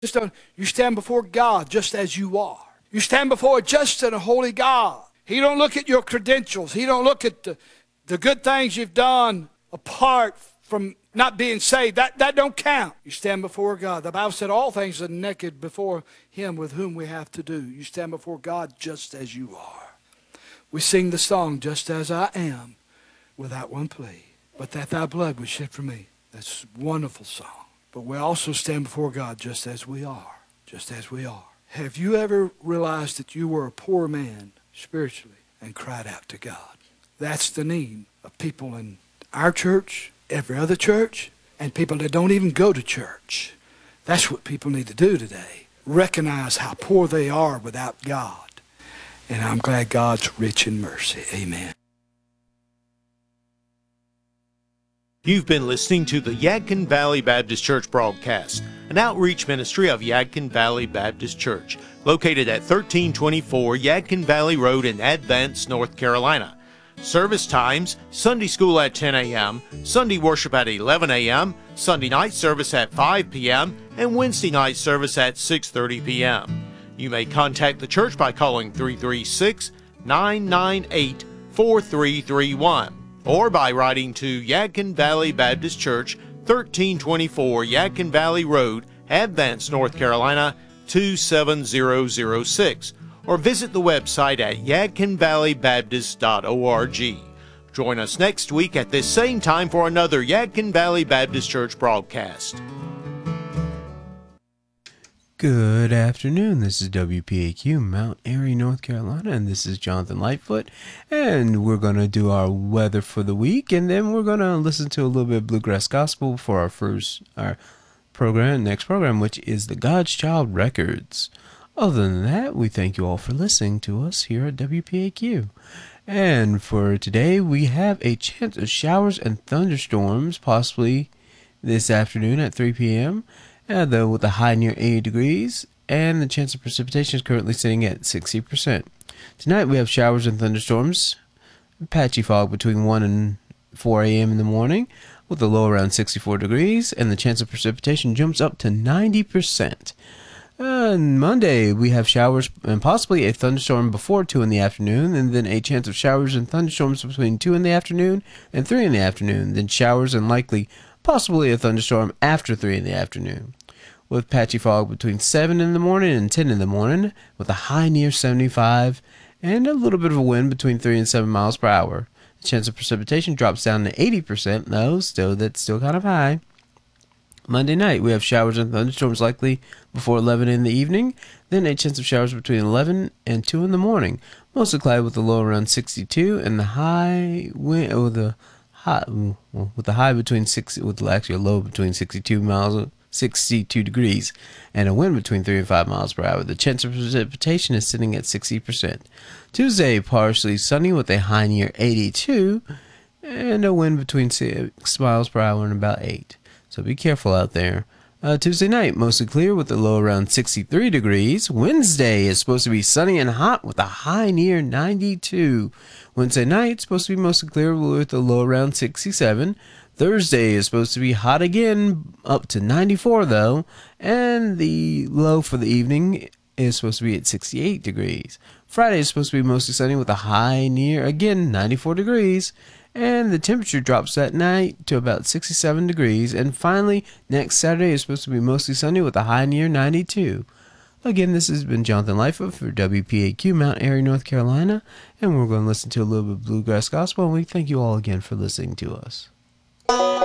Just don't, you stand before God just as you are. You stand before a just and a holy God. He don't look at your credentials. He don't look at the good things you've done apart from not being saved. That don't count. You stand before God. The Bible said all things are naked before him with whom we have to do. You stand before God just as you are. We sing the song, Just As I Am, without one plea. But that thy blood was shed for me. That's a wonderful song. But we also stand before God just as we are. Just as we are. Have you ever realized that you were a poor man spiritually and cried out to God? That's the need of people in our church, every other church, and people that don't even go to church. That's what people need to do today. Recognize how poor they are without God. And I'm glad God's rich in mercy. Amen. You've been listening to the Yadkin Valley Baptist Church broadcast, an outreach ministry of Yadkin Valley Baptist Church, located at 1324 Yadkin Valley Road in Advance, North Carolina. Service times: Sunday school at 10 a.m., Sunday worship at 11 a.m., Sunday night service at 5 p.m., and Wednesday night service at 6:30 p.m. You may contact the church by calling 336-998-4331 or by writing to Yadkin Valley Baptist Church, 1324 Yadkin Valley Road, Advance, North Carolina, 27006, or visit the website at yadkinvalleybaptist.org. Join us next week at this same time for another Yadkin Valley Baptist Church broadcast. Good afternoon. This is WPAQ, Mount Airy, North Carolina, and this is Jonathan Lightfoot, and we're going to do our weather for the week, and then we're going to listen to a little bit of Bluegrass Gospel for our next program, which is the God's Child Records. Other than that, we thank you all for listening to us here at WPAQ. And for today, we have a chance of showers and thunderstorms, possibly this afternoon at 3 p.m., though with a high near 80 degrees, and the chance of precipitation is currently sitting at 60%. Tonight we have showers and thunderstorms, patchy fog between 1 and 4 a.m. in the morning, with a low around 64 degrees, and the chance of precipitation jumps up to 90%. On Monday, we have showers and possibly a thunderstorm before 2 in the afternoon, and then a chance of showers and thunderstorms between 2 in the afternoon and 3 in the afternoon, then showers and likely possibly a thunderstorm after 3 in the afternoon, with patchy fog between 7 in the morning and 10 in the morning, with a high near 75, and a little bit of a wind between 3 and 7 miles per hour. The chance of precipitation drops down to 80%, though, that's still kind of high. Monday night, we have showers and thunderstorms likely before 11 in the evening, then a chance of showers between 11 and 2 in the morning, mostly cloudy with a low around 62, and the high wind, with a high between 60, with actually a low between 62 degrees, and a wind between 3 and 5 miles per hour. The chance of precipitation is sitting at 60%. Tuesday, partially sunny with a high near 82, and a wind between 6 miles per hour and about 8. So be careful out there. Tuesday night, mostly clear with a low around 63 degrees. Wednesday is supposed to be sunny and hot with a high near 92. Wednesday night, supposed to be mostly clear with a low around 67. Thursday is supposed to be hot again, up to 94 though. And the low for the evening is supposed to be at 68 degrees. Friday is supposed to be mostly sunny with a high near, again, 94 degrees. And the temperature drops that night to about 67 degrees. And finally, next Saturday is supposed to be mostly sunny with a high near 92. Again, this has been Jonathan Lightfoot for WPAQ, Mount Airy, North Carolina. And we're going to listen to a little bit of Bluegrass Gospel. And we thank you all again for listening to us.